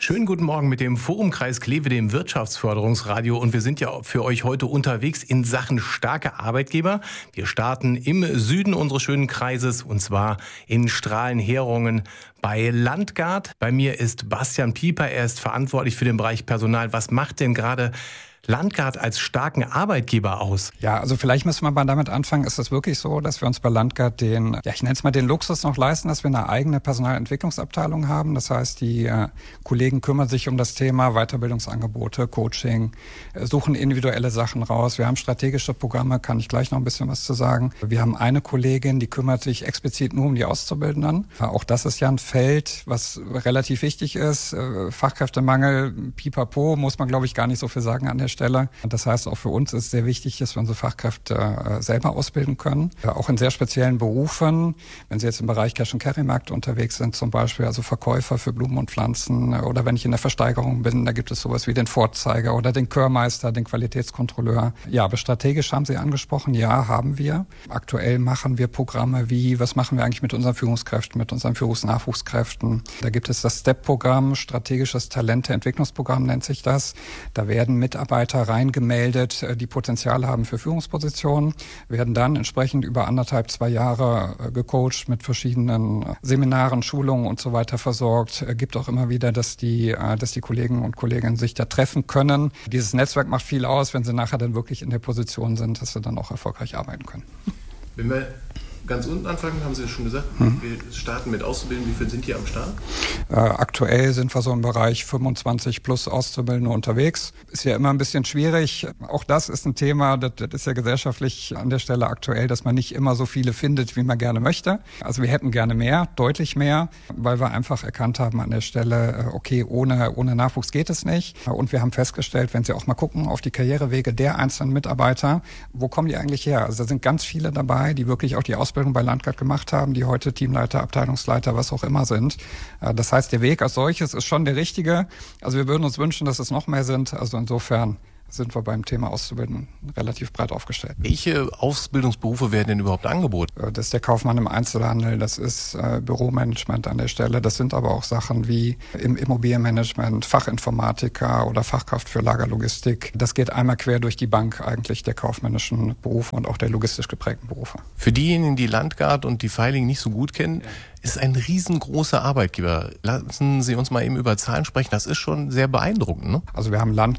Schönen guten Morgen mit dem Forumkreis Kleve, dem Wirtschaftsförderungsradio. Und wir sind ja für euch heute unterwegs in Sachen starke Arbeitgeber. Wir starten im Süden unseres schönen Kreises und zwar in Strahlen-Herrungen bei Landgard. Bei mir ist Bastian Pieper, er ist verantwortlich für den Bereich Personal. Was macht denn gerade Landgard als starken Arbeitgeber aus? Ja, also vielleicht müssen wir mal damit anfangen. Ist es wirklich so, dass wir uns bei Landgard ich nenne es mal den Luxus noch leisten, dass wir eine eigene Personalentwicklungsabteilung haben? Das heißt, die Kollegen kümmern sich um das Thema Weiterbildungsangebote, Coaching, suchen individuelle Sachen raus. Wir haben strategische Programme, kann ich gleich noch ein bisschen was zu sagen. Wir haben eine Kollegin, die kümmert sich explizit nur um die Auszubildenden. Auch das ist ja ein Feld, was relativ wichtig ist. Fachkräftemangel, pipapo, muss man, glaube ich, gar nicht so viel sagen an der Stelle. Das heißt, auch für uns ist sehr wichtig, dass wir unsere Fachkräfte selber ausbilden können. Auch in sehr speziellen Berufen, wenn Sie jetzt im Bereich Cash-and-Carry-Markt unterwegs sind, zum Beispiel also Verkäufer für Blumen und Pflanzen, oder wenn ich in der Versteigerung bin, da gibt es sowas wie den Vorzeiger oder den Körmeister, den Qualitätskontrolleur. Ja, aber strategisch haben Sie angesprochen, ja, haben wir. Aktuell machen wir Programme wie, was machen wir eigentlich mit unseren Führungskräften, mit unseren Führungsnachwuchskräften? Da gibt es das STEP-Programm, strategisches Talente-Entwicklungsprogramm nennt sich das. Da werden Mitarbeiter reingemeldet, die Potenzial haben für Führungspositionen, werden dann entsprechend über 1,5-2 Jahre gecoacht, mit verschiedenen Seminaren, Schulungen und so weiter versorgt. Gibt auch immer wieder, dass die Kollegen und Kolleginnen sich da treffen können. Dieses Netzwerk macht viel aus, wenn sie nachher dann wirklich in der Position sind, dass sie dann auch erfolgreich arbeiten können. Wenn wir ganz unten anfangen, haben Sie ja schon gesagt, wir starten mit Auszubildenden. Wie viele sind hier am Start? Aktuell sind wir so im Bereich 25 plus Auszubildende unterwegs. Ist ja immer ein bisschen schwierig. Auch das ist ein Thema, das ist ja gesellschaftlich an der Stelle aktuell, dass man nicht immer so viele findet, wie man gerne möchte. Also wir hätten gerne mehr, deutlich mehr, weil wir einfach erkannt haben an der Stelle, okay, ohne Nachwuchs geht es nicht. Und wir haben festgestellt, wenn Sie auch mal gucken auf die Karrierewege der einzelnen Mitarbeiter, wo kommen die eigentlich her? Also da sind ganz viele dabei, die wirklich auch die Ausbildung bei Landgard gemacht haben, die heute Teamleiter, Abteilungsleiter, was auch immer sind. Das heißt, der Weg als solches ist schon der richtige. Also wir würden uns wünschen, dass es noch mehr sind. Also insofern sind wir beim Thema Auszubilden relativ breit aufgestellt. Welche Ausbildungsberufe werden denn überhaupt angeboten? Das ist der Kaufmann im Einzelhandel, das ist Büromanagement an der Stelle, das sind aber auch Sachen wie im Immobilienmanagement, Fachinformatiker oder Fachkraft für Lagerlogistik. Das geht einmal quer durch die Bank eigentlich der kaufmännischen Berufe und auch der logistisch geprägten Berufe. Für diejenigen, die Landgard und die Feiling nicht so gut kennen, ist ein riesengroßer Arbeitgeber. Lassen Sie uns mal eben über Zahlen sprechen. Das ist schon sehr beeindruckend, ne? Also wir haben